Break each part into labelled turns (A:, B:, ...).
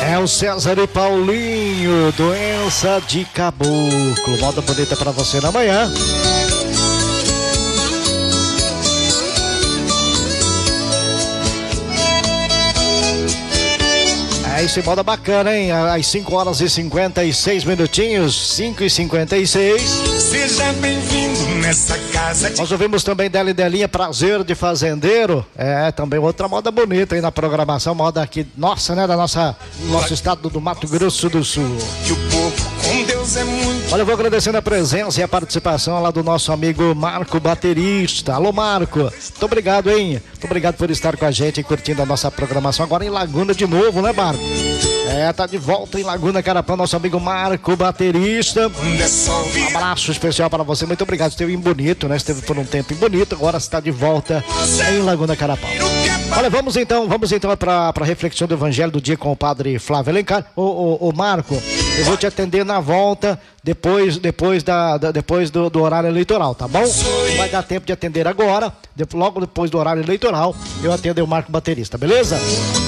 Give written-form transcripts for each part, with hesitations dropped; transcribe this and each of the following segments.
A: É o César e Paulinho, Doença de Caboclo. Moda bonita pra você na manhã. É isso, moda bacana, hein? Às 5h56, 5h56.
B: Seja bem-vindo nessa casa.
A: Nós ouvimos também Deli Delinha, Prazer de Fazendeiro. É, também outra moda bonita aí na programação, moda aqui, nossa, né? Nosso estado do Mato Grosso do Sul.
B: Que o povo com Deus é muito.
A: Olha, eu vou agradecendo a presença e a participação lá do nosso amigo Marco Baterista. Alô, Marco, muito obrigado, hein? Muito obrigado por estar com a gente e curtindo a nossa programação agora em Laguna de novo, né, Marco? É, tá de volta em Laguna Carapã, nosso amigo Marco Baterista. Um abraço especial para você, muito obrigado. Esteve em Bonito, né? Esteve por um tempo em Bonito, agora está de volta em Laguna Carapã. Olha, vamos então para a reflexão do Evangelho do dia com o padre Flávio Alencar. Ô Marco, eu vou te atender na volta depois do horário eleitoral, tá bom? Não vai dar tempo de atender agora, logo depois do horário eleitoral eu atendo o Marco Baterista, beleza?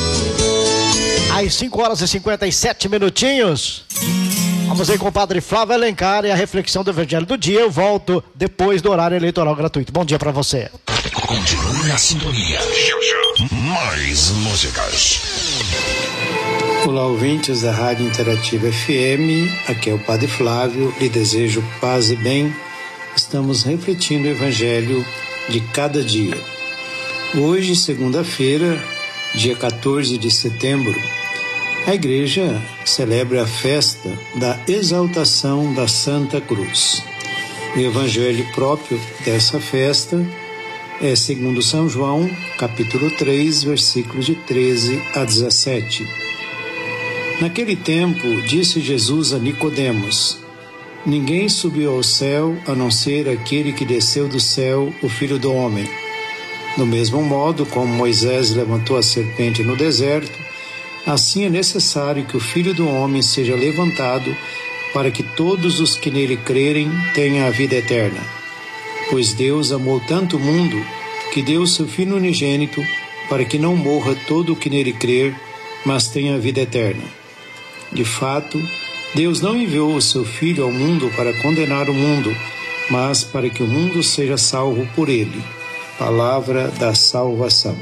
A: Às 5h57. Vamos aí com o padre Flávio Alencar e a reflexão do Evangelho do dia. Eu volto depois do horário eleitoral gratuito. Bom dia pra você.
C: Continue na sintonia. Mais músicas.
D: Olá, ouvintes da Rádio Interativa FM. Aqui é o padre Flávio. Lhe desejo paz e bem. Estamos refletindo o Evangelho de cada dia. Hoje, segunda-feira, dia 14 de setembro, a igreja celebra a festa da exaltação da Santa Cruz. O evangelho próprio dessa festa é segundo São João, capítulo 3, versículos de 13 a 17. Naquele tempo, disse Jesus a Nicodemos: ninguém subiu ao céu a não ser aquele que desceu do céu, o Filho do Homem. Do mesmo modo como Moisés levantou a serpente no deserto, assim é necessário que o Filho do Homem seja levantado, para que todos os que nele crerem tenham a vida eterna. Pois Deus amou tanto o mundo, que deu o seu Filho unigênito, para que não morra todo o que nele crer, mas tenha a vida eterna. De fato, Deus não enviou o seu Filho ao mundo para condenar o mundo, mas para que o mundo seja salvo por ele. Palavra da salvação.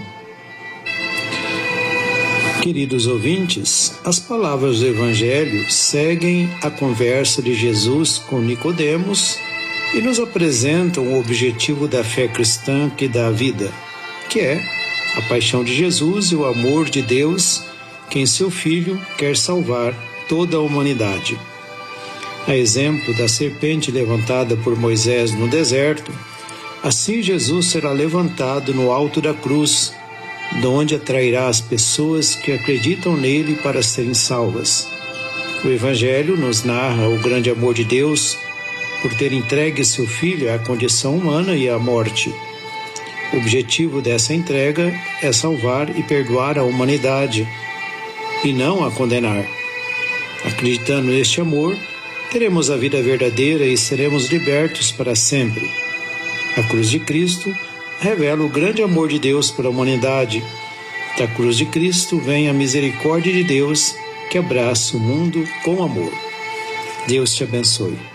D: Queridos ouvintes, as palavras do Evangelho seguem a conversa de Jesus com Nicodemos e nos apresentam o objetivo da fé cristã que dá a vida, que é a paixão de Jesus e o amor de Deus, que em seu Filho quer salvar toda a humanidade. A exemplo da serpente levantada por Moisés no deserto, assim Jesus será levantado no alto da cruz, donde atrairá as pessoas que acreditam nele para serem salvas. O Evangelho nos narra o grande amor de Deus por ter entregue seu Filho à condição humana e à morte. O objetivo dessa entrega é salvar e perdoar a humanidade, e não a condenar. Acreditando neste amor, teremos a vida verdadeira e seremos libertos para sempre. A cruz de Cristo revela o grande amor de Deus pela humanidade. Da cruz de Cristo vem a misericórdia de Deus que abraça o mundo com amor. Deus te abençoe.